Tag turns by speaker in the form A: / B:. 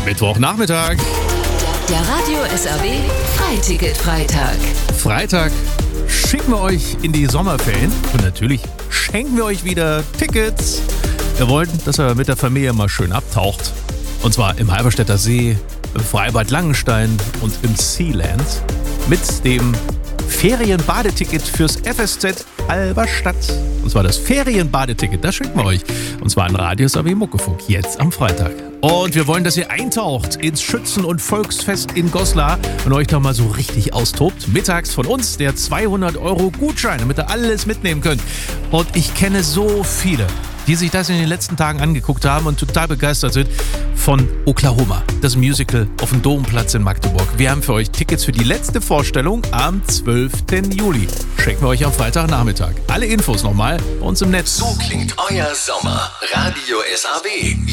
A: Mittwochnachmittag.
B: Der Radio SAW Freiticket-Freitag.
A: Freitag schicken wir euch in die Sommerferien und natürlich schenken wir euch wieder Tickets. Wir wollen, dass ihr mit der Familie mal schön abtaucht. Und zwar im Halberstädter See, im Freibad Langenstein und im Sealand mit dem Ferienbadeticket fürs FSZ Halberstadt. Und zwar das Ferienbadeticket, das schenken wir euch. Und zwar an Radio SAW Muckefunk, jetzt am Freitag. Und wir wollen, dass ihr eintaucht ins Schützen- und Volksfest in Goslar und euch da mal so richtig austobt. Mittags von uns der 200-Euro-Gutschein, damit ihr alles mitnehmen könnt. Und ich kenne so viele, die sich das in den letzten Tagen angeguckt haben und total begeistert sind von Oklahoma, das Musical auf dem Domplatz in Magdeburg. Wir haben für euch Tickets für die letzte Vorstellung am 12. Juli. Schenken wir euch am Freitagnachmittag. Alle Infos nochmal bei uns im Netz.
C: So klingt euer Sommer. Radio SAW.